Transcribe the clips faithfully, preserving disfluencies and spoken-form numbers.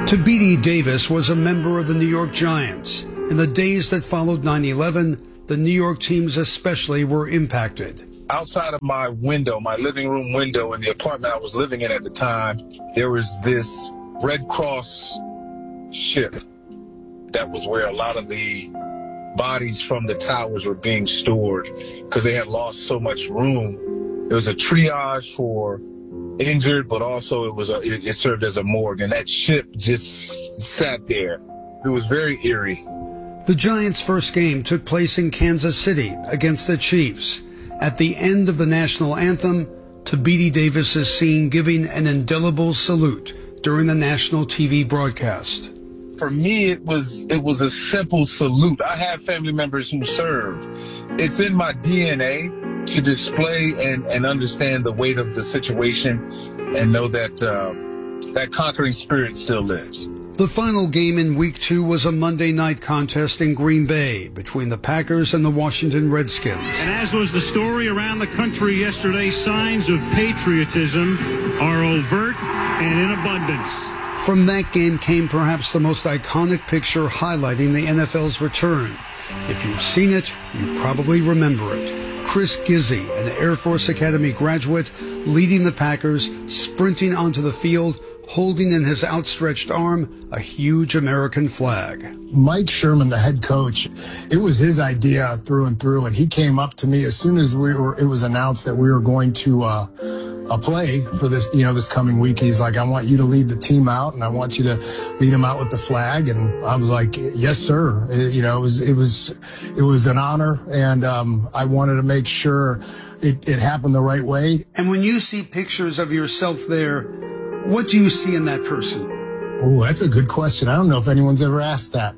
Tabidi Davis was a member of the New York Giants. In the days that followed nine eleven, the New York teams especially were impacted. Outside of my window, my living room window in the apartment I was living in at the time, there was this Red Cross ship. That was where a lot of the bodies from the towers were being stored because they had lost so much room. It was a triage for injured, but also it was a, it, it served as a morgue, and that ship just sat there. It was very eerie. The Giants' first game took place in Kansas City against the Chiefs. At the end of the national anthem, Tabidi Davis is seen giving an indelible salute during the national T V broadcast. For me, it was it was a simple salute. I have family members who served. It's in my D N A to display and, and understand the weight of the situation and know that uh, that conquering spirit still lives. The final game in week two was a Monday night contest in Green Bay between the Packers and the Washington Redskins. And as was the story around the country yesterday, signs of patriotism are overt and in abundance. From that game came perhaps the most iconic picture highlighting the N F L's return. If you've seen it, you probably remember it. Chris Gizzi, an Air Force Academy graduate, leading the Packers, sprinting onto the field, holding in his outstretched arm a huge American flag. Mike Sherman, the head coach, it was his idea through and through, and he came up to me as soon as we were. It was announced that we were going to uh, uh, play for this, you know, this coming week. He's like, "I want you to lead the team out, and I want you to lead them out with the flag." And I was like, "Yes, sir." It, you know, it was it was it was an honor, and um, I wanted to make sure it, it happened the right way. And when you see pictures of yourself there, what do you see in that person? Oh, that's a good question. I don't know if anyone's ever asked that.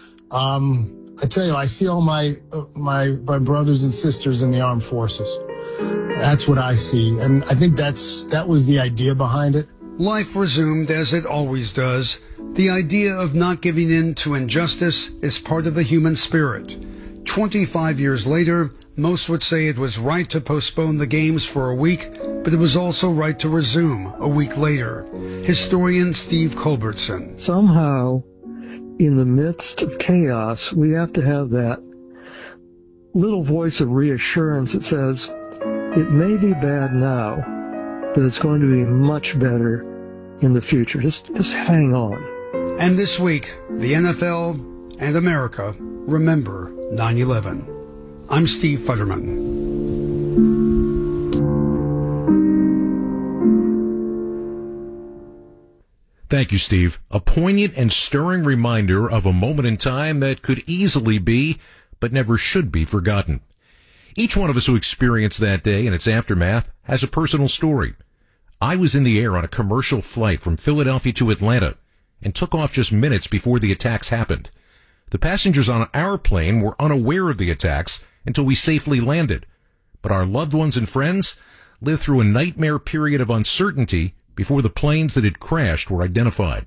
Um, I tell you, I see all my, uh, my my brothers and sisters in the armed forces. That's what I see, and I think that's that was the idea behind it. Life resumed as it always does. The idea of not giving in to injustice is part of the human spirit. twenty-five years later, most would say it was right to postpone the games for a week, but it was also right to resume a week later. Historian Steve Culbertson. Somehow, in the midst of chaos, we have to have that little voice of reassurance that says, it may be bad now, but it's going to be much better in the future. Just, just hang on. And this week, the N F L and America remember nine eleven. I'm Steve Futterman. Thank you, Steve. A poignant and stirring reminder of a moment in time that could easily be, but never should be, forgotten. Each one of us who experienced that day and its aftermath has a personal story. I was in the air on a commercial flight from Philadelphia to Atlanta and took off just minutes before the attacks happened. The passengers on our plane were unaware of the attacks until we safely landed, but our loved ones and friends lived through a nightmare period of uncertainty before the planes that had crashed were identified.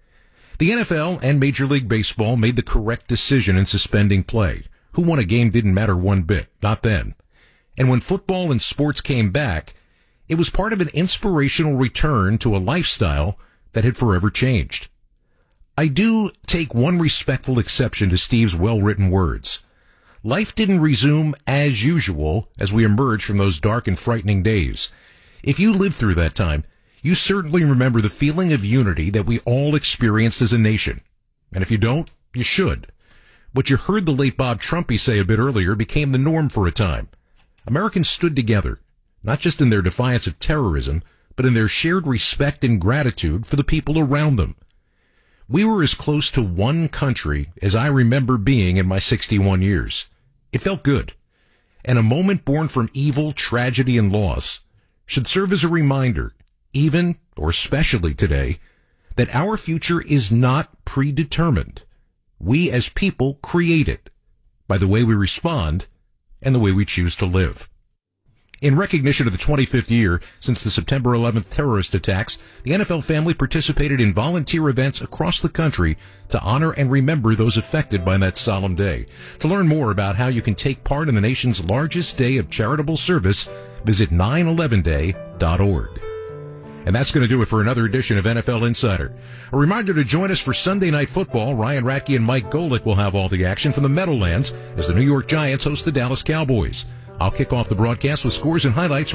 The N F L and Major League Baseball made the correct decision in suspending play. Who won a game didn't matter one bit, not then. And when football and sports came back, it was part of an inspirational return to a lifestyle that had forever changed. I do take one respectful exception to Steve's well-written words. Life didn't resume as usual as we emerged from those dark and frightening days. If you lived through that time, you certainly remember the feeling of unity that we all experienced as a nation. And if you don't, you should. What you heard the late Bob Trumpy say a bit earlier became the norm for a time. Americans stood together, not just in their defiance of terrorism, but in their shared respect and gratitude for the people around them. We were as close to one country as I remember being in my sixty-one years. It felt good. And a moment born from evil, tragedy, and loss should serve as a reminder, even or especially today, that our future is not predetermined. We as people create it by the way we respond and the way we choose to live. In recognition of the twenty-fifth year since the September eleventh terrorist attacks, the N F L family participated in volunteer events across the country to honor and remember those affected by that solemn day. To learn more about how you can take part in the nation's largest day of charitable service, visit nine eleven day dot org. And that's going to do it for another edition of N F L Insider. A reminder to join us for Sunday Night Football. Ryan Ratke and Mike Golick will have all the action from the Meadowlands as the New York Giants host the Dallas Cowboys. I'll kick off the broadcast with scores and highlights